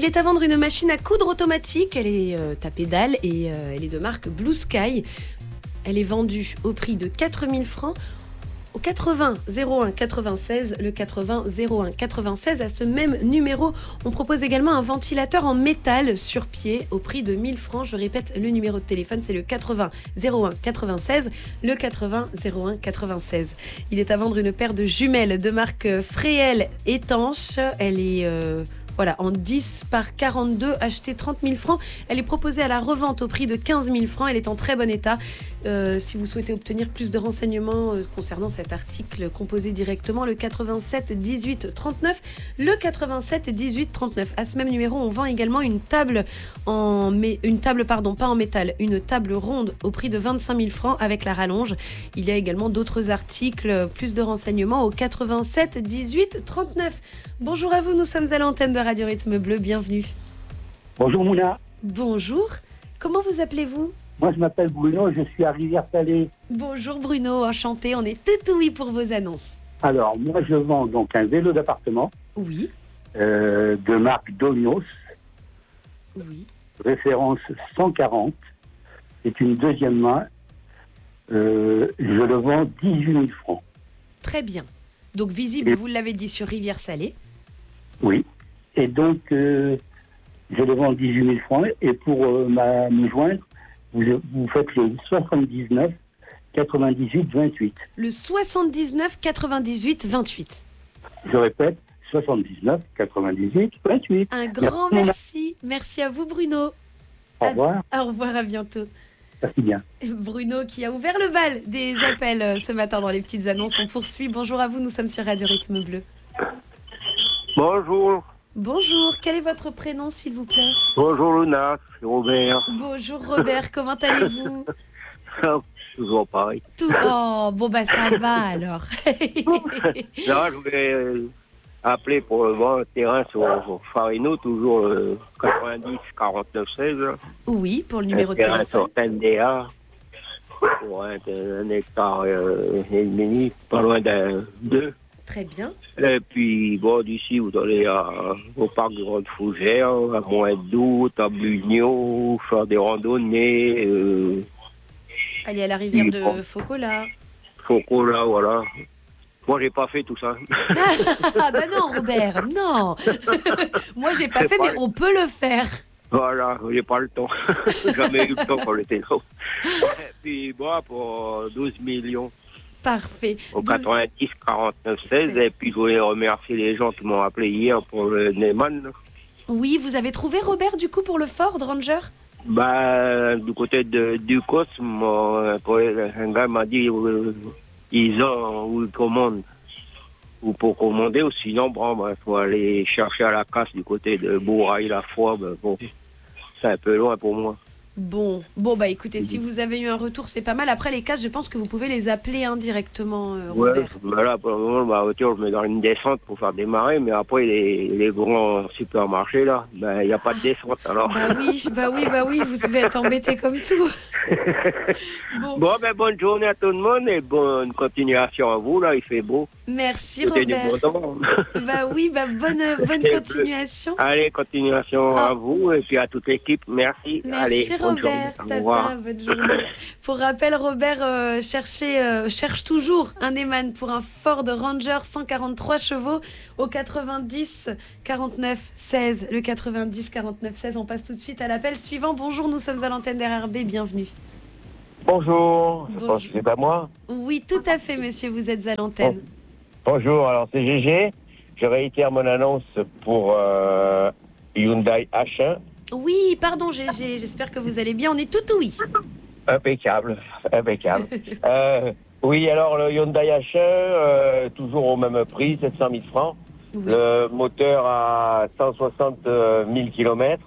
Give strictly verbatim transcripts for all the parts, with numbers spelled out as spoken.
Il est à vendre une machine à coudre automatique. Elle est euh, à pédale et euh, elle est de marque Blue Sky. Elle est vendue au prix de quatre mille francs. Au quatre-vingts zéro un quatre-vingt-seize, le quatre-vingts zéro un quatre-vingt-seize, à ce même numéro, on propose également un ventilateur en métal sur pied au prix de mille francs. Je répète, le numéro de téléphone, c'est le quatre-vingts zéro un quatre-vingt-seize, le quatre-vingts zéro un quatre-vingt-seize. Il est à vendre une paire de jumelles de marque Fréhel étanche. Elle est... Euh Voilà, en dix par quarante-deux, achetée trente mille francs. Elle est proposée à la revente au prix de quinze mille francs. Elle est en très bon état. Euh, si vous souhaitez obtenir plus de renseignements euh, concernant cet article, composez directement le quatre-vingt-sept dix-huit trente-neuf. Le quatre-vingt-sept dix-huit trente-neuf. À ce même numéro, on vend également une table, en mé- une table pardon, pas en métal, une table ronde au prix de vingt-cinq mille francs avec la rallonge. Il y a également d'autres articles, plus de renseignements au quatre-vingt-sept dix-huit trente-neuf. Bonjour à vous, nous sommes à l'antenne de Radio Rythme Bleu, bienvenue. Bonjour Mouna. Bonjour, comment vous appelez-vous ? Moi je m'appelle Bruno, je suis à Rivière-Salée. Bonjour Bruno, enchanté, on est tout oui pour vos annonces. Alors moi je vends donc un vélo d'appartement. Oui. Euh, de marque Domino's. Oui. Référence cent quarante. C'est une deuxième main. Euh, je le vends dix-huit mille francs. Très bien. Donc visible, Et... vous l'avez dit, sur Rivière-Salée. Oui. Et donc, euh, je le vends dix-huit mille francs. Et pour euh, ma, me joindre, vous, vous faites le soixante-dix-neuf quatre-vingt-dix-huit vingt-huit. Le soixante-dix-neuf quatre-vingt-dix-huit vingt-huit. Je répète, soixante-dix-neuf quatre-vingt-dix-huit vingt-huit. Un grand merci. Merci, merci à vous Bruno. Au revoir. À... Au revoir, à bientôt. Merci bien. Bruno qui a ouvert le bal des appels ce matin dans les petites annonces. On poursuit. Bonjour à vous, nous sommes sur Radio Rythme Bleu. Bonjour. Bonjour, quel est votre prénom s'il vous plaît ? Bonjour Luna, c'est Robert. Bonjour Robert, comment allez-vous ? Toujours pareil. Tout... Oh, bon bah ça va alors. Non, je voulais euh, appeler pour voir un terrain sur, sur Farino, toujours euh, quatre-vingt-dix quarante-neuf seize. Oui, pour le numéro un de téléphone. Sur N D A, pour un, un hectare euh, et demi, pas loin d'un deux. Très bien. Et puis, bon, d'ici, vous allez à, au parc de Grande Fougère, à Moindou, à Bugno, faire des randonnées. Euh, Allez à la rivière de bon. Focola. Focola, voilà. Moi, j'ai pas fait tout ça. Ah, bah non, Robert, non. Moi, j'ai pas C'est fait, pas... mais on peut le faire. Voilà, j'ai pas le temps. Jamais eu le temps quand j'étais là. Et puis, bon, pour douze millions. Parfait. Au quatre-vingt-dix quarante-neuf seize. C'est... Et puis, je voulais remercier les gens qui m'ont appelé hier pour le Neyman. Oui, vous avez trouvé Robert, du coup, pour le Ford Ranger ? Bah, du côté de Ducos, mon, un gars m'a dit euh, ils ont ou ils commandent ou pour commander, ou sinon bon, bah, faut aller chercher à la casse du côté de Bourail-la-Foi. Bah, bon, c'est un peu loin pour moi. Bon, bon bah écoutez, si vous avez eu un retour, c'est pas mal. Après les cases, je pense que vous pouvez les appeler indirectement, euh, Robert. Ouais, bah là pour le moment, ma voiture, je mets dans une descente pour faire démarrer, mais après les, les grands supermarchés là, bah il y a pas de descente alors. Bah oui, bah oui, bah oui, vous devez être embêté comme tout. Bon, bon ben bonne journée à tout le monde et bonne continuation à vous là, il fait beau. Merci Robert. Bah oui, bah bonne bonne continuation. Allez, continuation oh. à vous et puis à toute l'équipe. Merci. Merci Allez, bonne Robert. Journée. Au revoir. Tata, bonne journée. Pour rappel, Robert euh, cherchait, euh, cherche toujours un Neyman pour un Ford Ranger cent quarante-trois chevaux au quatre-vingt-dix quarante-neuf seize. Le quatre-vingt-dix quarante-neuf seize. On passe tout de suite à l'appel suivant. Bonjour, nous sommes à l'antenne d'R R B. Bienvenue. Bonjour, je Bonjour. pense que c'est pas moi. Oui, tout à fait, monsieur, vous êtes à l'antenne. Bonjour, alors c'est G G. Je réitère mon annonce pour euh, Hyundai H un. Oui, pardon G G, j'espère que vous allez bien. On est tout oui. Impeccable, impeccable. euh, oui, alors le Hyundai H un, euh, toujours au même prix, sept cent mille francs. Oui. Le moteur à cent soixante mille kilomètres.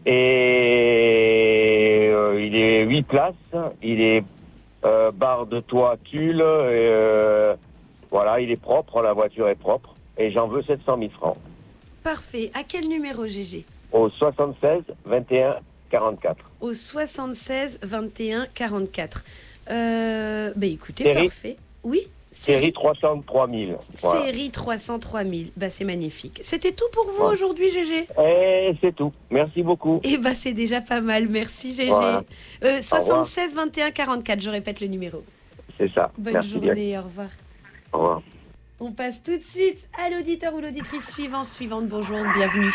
Et euh, il est huit places, il est euh, barre de toit tulle, et, euh, voilà, il est propre, la voiture est propre, et j'en veux sept cent mille francs. Parfait. À quel numéro, G G ? Au soixante-seize vingt et un quarante-quatre. Au soixante-seize vingt et un quarante-quatre. Euh, bah écoutez, Thierry. parfait. Oui ? Série trois cent trois mille. Voilà. Série trois cent trois mille. Bah, c'est magnifique. C'était tout pour vous Ouais. aujourd'hui, Gégé? Et c'est tout. Merci beaucoup. Eh bah, c'est déjà pas mal. Merci, Gégé. Voilà. Euh, soixante-seize vingt et un quarante-quatre, je répète le numéro. C'est ça. Bonne Merci journée, bien. au revoir. Au revoir. On passe tout de suite à l'auditeur ou l'auditrice suivant, suivante. Bonjour, bienvenue.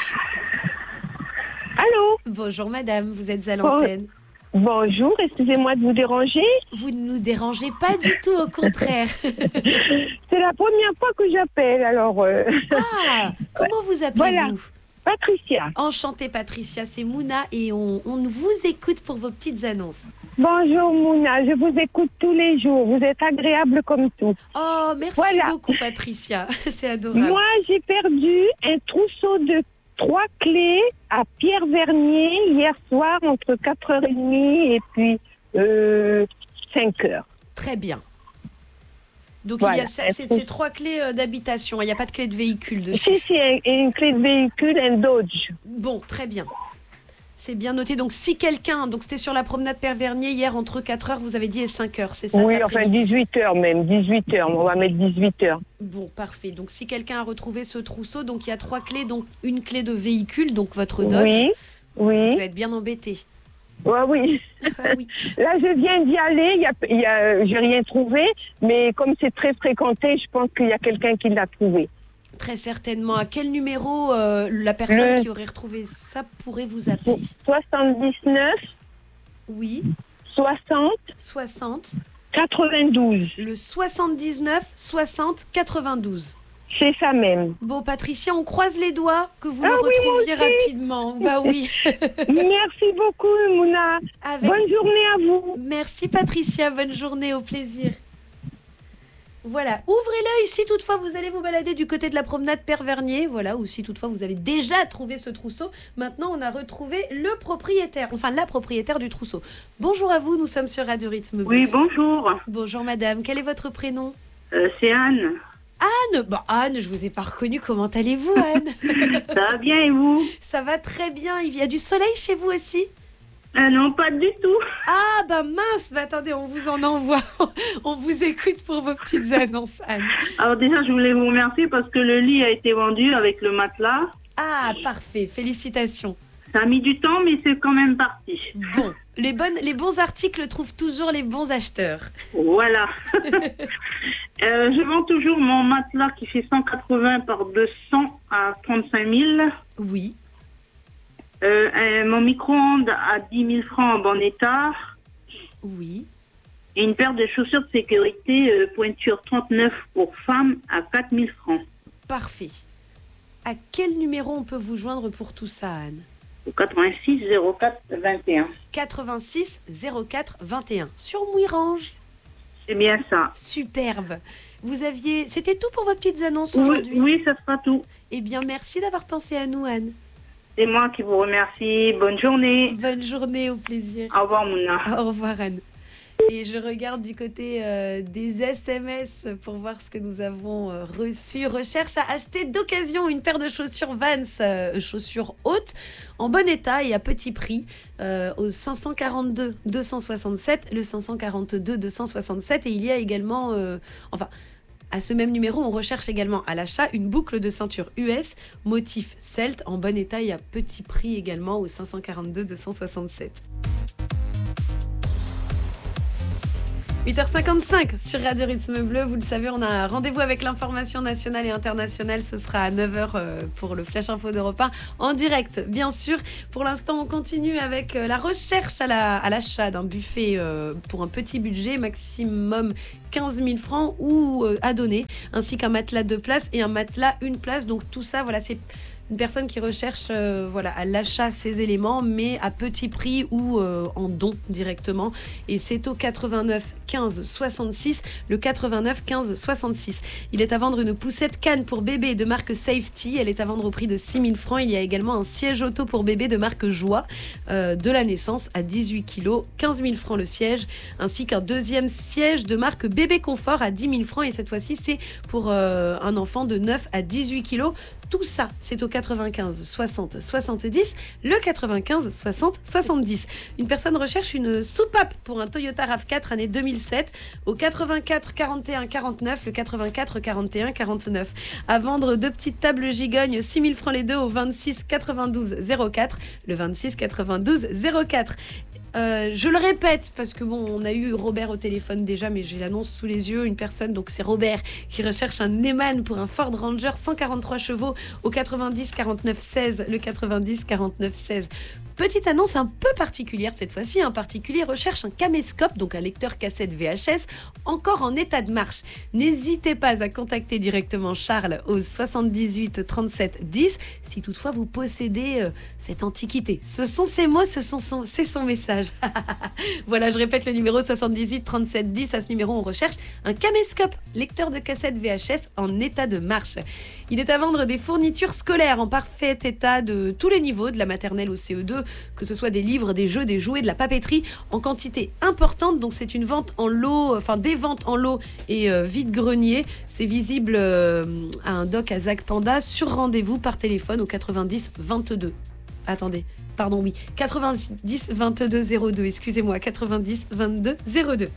Allô? Bonjour, madame, vous êtes à l'antenne. Bonjour, excusez-moi de vous déranger. Vous ne nous dérangez pas du tout, au contraire. C'est la première fois que j'appelle, alors... euh, Ah, comment vous appelez-vous? Voilà. Patricia. Enchantée, Patricia, c'est Mouna et on, on vous écoute pour vos petites annonces. Bonjour Mouna, je vous écoute tous les jours. Vous êtes agréable comme tout. Oh, merci Voilà. beaucoup, Patricia. C'est adorable. Moi, j'ai perdu un trousseau de trois clés à Pierre Vernier hier soir entre quatre heures trente et puis euh, cinq heures. Très bien. Donc, Voilà. il y a ces, ces- ces trois clés euh, d'habitation. Il n'y a pas de clé de véhicule dessus. Si, si, un- une clé de véhicule, un Dodge. Bon, très bien. C'est bien noté. Donc, si quelqu'un... Donc, c'était sur la promenade Père Vernier hier entre quatre heures, vous avez dit, et cinq heures, c'est ça? Oui, de enfin l'après-midi. dix-huit heures même, dix-huit heures. On va mettre dix-huit heures. Bon, parfait. Donc, si quelqu'un a retrouvé ce trousseau, donc il y a trois clés, donc une clé de véhicule, donc votre Dodge, Oui, vous oui. va être bien embêté. Ouais, oui. Ah oui. Là, je viens d'y aller, il y a, il y a, j'ai rien trouvé, mais comme c'est très fréquenté, je pense qu'il y a quelqu'un qui l'a trouvé. Très certainement. À quel numéro euh, la personne Le- qui aurait retrouvé ça pourrait vous appeler? soixante-dix-neuf, Oui, soixante, soixante. quatre-vingt-douze. Le soixante-dix-neuf soixante quatre-vingt-douze. C'est ça même. Bon, Patricia, on croise les doigts que vous Ah le oui, moi retrouviez aussi. rapidement. Bah oui. Merci beaucoup, Mouna. Avec... Bonne journée à vous. Merci, Patricia. Bonne journée. Au plaisir. Voilà, ouvrez l'œil si toutefois vous allez vous balader du côté de la promenade Père Vernier, voilà, ou si toutefois vous avez déjà trouvé ce trousseau. Maintenant, on a retrouvé le propriétaire, enfin la propriétaire du trousseau. Bonjour à vous, nous sommes sur Radio Rythme Bleu. Oui, bonjour. Bonjour madame, quel est votre prénom? Euh, c'est Anne. Anne. Bah Anne, je vous ai pas reconnue, comment allez-vous Anne? Ça va bien et vous? Ça va très bien, il y a du soleil chez vous aussi? euh, Non, pas du tout. Ah bah mince, bah attendez, on vous en envoie, on vous écoute pour vos petites annonces Anne. Alors déjà, je voulais vous remercier parce que le lit a été vendu avec le matelas. Ah parfait, félicitations. Ça a mis du temps, mais c'est quand même parti. Bon, les, bonnes, les bons articles trouvent toujours les bons acheteurs. Voilà. Euh, je vends toujours mon matelas qui fait cent quatre-vingts par deux cents à trente-cinq mille. Oui, Euh, euh, mon micro-ondes à dix mille francs en bon état. oui. Et une paire de chaussures de sécurité euh, pointure trente-neuf pour femmes à quatre mille francs. Parfait. À quel numéro on peut vous joindre pour tout ça, Anne? Au quatre-vingt-six zéro quatre vingt et un. quatre-vingt-six zéro quatre vingt et un. Sur Mouirange. C'est bien ça. Superbe. Vous aviez... C'était tout pour vos petites annonces Oui, aujourd'hui? oui, ça sera tout. Eh bien, merci d'avoir pensé à nous, Anne. C'est moi qui vous remercie. Bonne journée. Bonne journée, au plaisir. Au revoir, Mouna. Au revoir, Anne. Et je regarde du côté euh, des S M S pour voir ce que nous avons euh, reçu. Recherche à acheter d'occasion une paire de chaussures Vans, euh, chaussures hautes, en bon état et à petit prix, euh, au cinq cent quarante-deux deux cent soixante-sept, le cinq cent quarante-deux deux cent soixante-sept. Et il y a également, euh, enfin, à ce même numéro, on recherche également à l'achat une boucle de ceinture U S, motif celte, en bon état et à petit prix également, au cinq cent quarante-deux deux cent soixante-sept. huit heures cinquante-cinq sur Radio Rythme Bleu. Vous le savez, on a un rendez-vous avec l'information nationale et internationale. Ce sera à neuf heures pour le Flash Info d'Europe un en direct, bien sûr. Pour l'instant, on continue avec la recherche à, la, à l'achat d'un buffet euh, pour un petit budget, maximum quinze mille francs ou euh, à donner, ainsi qu'un matelas deux places et un matelas une place. Donc tout ça, voilà, c'est une personne qui recherche euh, voilà, à l'achat ces éléments, mais à petit prix ou euh, en don directement. Et c'est au quatre-vingt-neuf quinze soixante-six, le quatre-vingt-neuf quinze soixante-six. Il est à vendre une poussette canne pour bébé de marque Safety. Elle est à vendre au prix de six mille francs. Il y a également un siège auto pour bébé de marque Joie euh, de la naissance à dix-huit kilos, quinze mille francs le siège, ainsi qu'un deuxième siège de marque Bébé Confort à dix mille francs. Et cette fois-ci, c'est pour euh, un enfant de neuf à dix-huit kilos, Tout ça, c'est au quatre-vingt-quinze soixante soixante-dix, le quatre-vingt-quinze soixante soixante-dix. Une personne recherche une soupape pour un Toyota RAV quatre année deux mille sept au quatre-vingt-quatre quarante et un quarante-neuf, le quatre-vingt-quatre quarante et un quarante-neuf. À vendre deux petites tables gigognes, six mille francs les deux au vingt-six quatre-vingt-douze zéro quatre, le vingt-six quatre-vingt-douze zéro quatre. Euh, je le répète parce que bon, on a eu Robert au téléphone déjà, mais j'ai l'annonce sous les yeux. Une personne, donc c'est Robert, qui recherche un Neyman pour un Ford Ranger cent quarante-trois chevaux au quatre-vingt-dix quarante-neuf seize, le quatre-vingt-dix quarante-neuf seize. Petite annonce un peu particulière cette fois-ci. Un particulier recherche un caméscope, donc un lecteur cassette V H S, encore en état de marche. N'hésitez pas à contacter directement Charles au soixante-dix-huit trente-sept dix si toutefois vous possédez euh, cette antiquité. Ce sont ses mots, ce sont son, c'est son message. Voilà, je répète le numéro soixante-dix-huit trente-sept dix. À ce numéro, on recherche un caméscope, lecteur de cassette V H S en état de marche. Il est à vendre des fournitures scolaires en parfait état de tous les niveaux, de la maternelle au C E deux, que ce soit des livres, des jeux, des jouets, de la papeterie, en quantité importante. Donc c'est une vente en lot, enfin des ventes en lot et euh, vide-grenier. C'est visible euh, à un doc à Zac Panda sur rendez-vous par téléphone au quatre-vingt-dix vingt-deux. Attendez, pardon, oui, quatre-vingt-dix vingt-deux zéro deux, excusez-moi, quatre-vingt-dix vingt-deux zéro deux.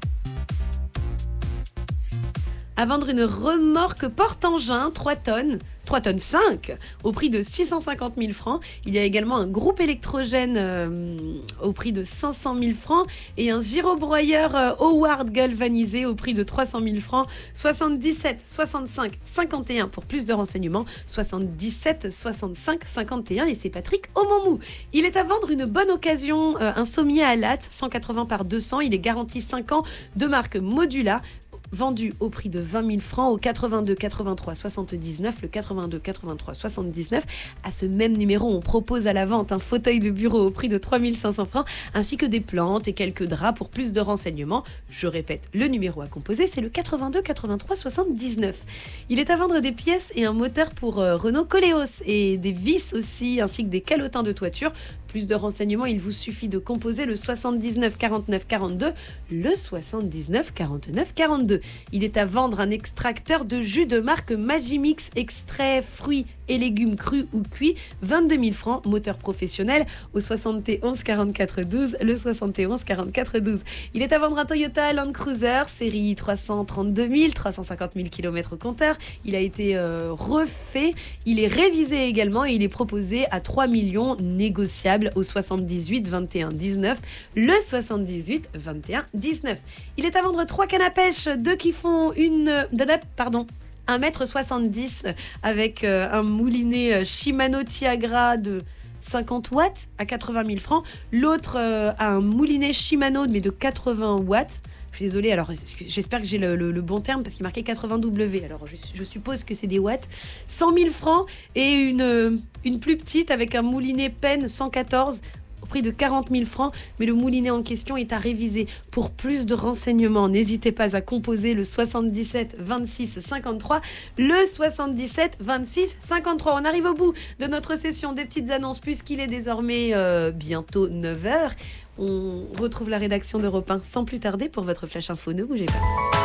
À vendre une remorque porte-engin trois tonnes, trois tonnes cinq, au prix de six cent cinquante mille francs. Il y a également un groupe électrogène euh, au prix de cinq cent mille francs et un gyrobroyeur euh, Howard galvanisé au prix de trois cent mille francs. soixante-dix-sept soixante-cinq cinquante et un pour plus de renseignements. soixante-dix-sept soixante-cinq cinquante et un et c'est Patrick Aumont-Mou. Il est à vendre une bonne occasion, euh, un sommier à latte, cent quatre-vingts par deux cents. Il est garanti cinq ans de marque Modula. Vendu au prix de vingt mille francs au quatre-vingt-deux quatre-vingt-trois soixante-dix-neuf, le quatre-vingt-deux quatre-vingt-trois soixante-dix-neuf. À ce même numéro, on propose à la vente un fauteuil de bureau au prix de trois mille cinq cents francs, ainsi que des plantes et quelques draps. Pour plus de renseignements, je répète, le numéro à composer, c'est le quatre-vingt-deux quatre-vingt-trois soixante-dix-neuf. Il est à vendre des pièces et un moteur pour euh, Renault Koleos et des vis aussi, ainsi que des calotins de toiture. Plus de renseignements, il vous suffit de composer le soixante-dix-neuf quarante-neuf quarante-deux, le soixante-dix-neuf quarante-neuf quarante-deux. Il est à vendre un extracteur de jus de marque Magimix, extrait fruits et légumes crus ou cuits, vingt-deux mille francs, moteur professionnel au soixante et onze quarante-quatre douze, le soixante et onze quarante-quatre douze. Il est à vendre un Toyota Land Cruiser, série trois cent trente-deux mille, trois cent cinquante mille kilomètres au compteur. Il a été euh, refait, il est révisé également et il est proposé à trois millions négociables au soixante-dix-huit vingt et un dix-neuf, le soixante-dix-huit vingt et un dix-neuf. Il est à vendre trois cannes à pêche, deux qui font une... Pardon. un mètre soixante-dix avec euh, un moulinet Shimano Tiagra de cinquante watts à quatre-vingt mille francs. L'autre euh, a un moulinet Shimano mais de quatre-vingts watts. Je suis désolée, alors j'espère que j'ai le, le, le bon terme parce qu'il marquait quatre-vingts W. Alors je, je suppose que c'est des watts. cent mille francs et une, une plus petite avec un moulinet Penn cent quatorze au prix de quarante mille francs, mais le moulinet en question est à réviser. Pour plus de renseignements, n'hésitez pas à composer le soixante-dix-sept vingt-six cinquante-trois, le soixante-dix-sept vingt-six cinquante-trois. On arrive au bout de notre session des petites annonces puisqu'il est désormais euh, bientôt neuf heures. On retrouve la rédaction d'Europe un sans plus tarder pour votre flash info. Ne bougez pas.